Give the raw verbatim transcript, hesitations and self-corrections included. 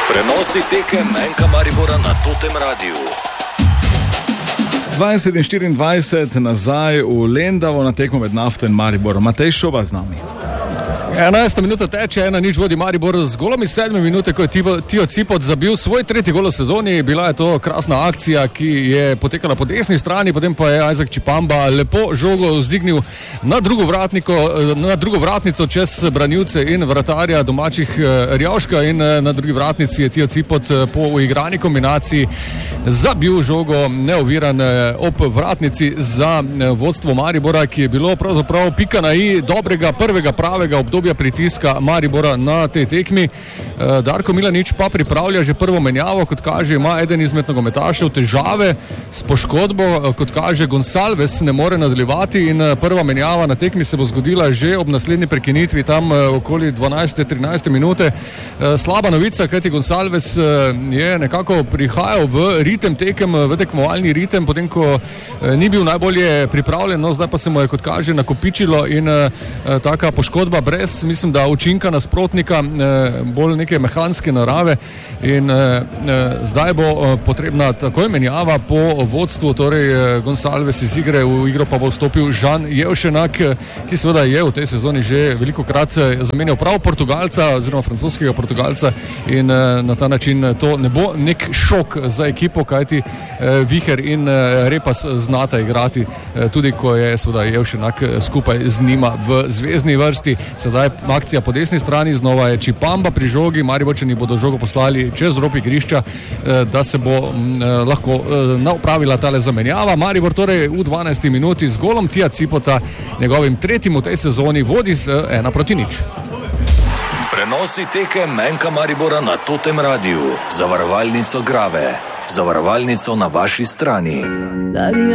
Prenosi tekem Enka Maribora na Totem Radiu. dvajset in štiriindvajset nazaj v Lendavo na tekmo med Nafto in Mariborom. Matej Šoba z nami. enajsta minuta teče, ena nič vodi Maribor z golom iz sedme minute, ko je Tio Cipot zabil svoj tretji gol v sezoni. Bila je to krasna akcija, ki je potekala po desni strani, potem pa je Isaac Čipamba lepo žogo vzdignil na drugo vratnico, na drugo vratnico čez branilce in vratarja domačih Rjavška in na drugi vratnici je Tio Cipot po uigrani kombinaciji zabil žogo neoviran ob vratnici za vodstvo Maribora, ki je bilo pravzaprav pika na i dobrega prvega pravega obdobja pritiska Maribora na tej tekmi. Darko Milanič pa pripravlja že prvo menjavo, kot kaže, ima eden izmed nogometašev težave s poškodbo, kot kaže, Gonsalves ne more nadaljevati in prva menjava na tekmi se bo zgodila že ob naslednji prekinitvi, tam okoli dvanajste trinajste minute. Slaba novica, kajti Gonsalves je nekako prihajal v ritem tekem, v tekmovalni ritem, potem ko ni bil najbolje pripravljen, no zdaj pa se mu je, kot kaže, nakopičilo in taka poškodba brez, mislim, da učinka nasprotnika, bolj neke mehanske narave in eh, zdaj bo eh, potrebna takoj menjava po vodstvu, torej eh, Gonsalves iz igre, v igro pa bo vstopil Žan Jevšenak, ki seveda je v tej sezoni že veliko krat zamenjal prav Portugalca oziroma francoskega Portugalca in eh, na ta način to ne bo nek šok za ekipo, kajti eh, Viher in eh, Repas znata igrati, eh, tudi ko je seveda Jevšenak skupaj z njima v zvezni vrsti. Sedaj akcija po desni strani, znova je Čipamba pri žogi, Mariborčani bodo žogo poslali čez rob igrišča, da se bo lahko napravila tale zamenjava. Maribor torej v dvanajsti minuti z golom Tia Cipota, njegovim tretjim v tej sezoni, vodi z ena proti nič. Prenosi tekem Enka Maribora na Totem Radiu. Zavarovalnico Grave. Zavarovalnico na vaši strani.